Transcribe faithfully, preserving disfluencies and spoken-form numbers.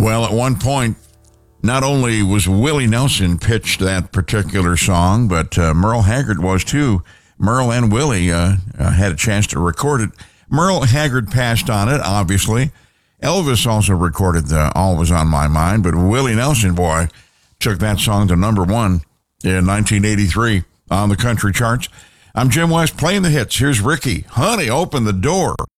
Well, at one point, not only was Willie Nelson pitched that particular song, but uh, Merle Haggard was too. Merle and Willie uh, uh, had a chance to record it. Merle Haggard passed on it, obviously. Elvis also recorded the Always on My Mind, but Willie Nelson, boy, took that song to number one in nineteen eighty-three on the country charts. I'm Jim West playing the hits. Here's Ricky. Honey, open the door.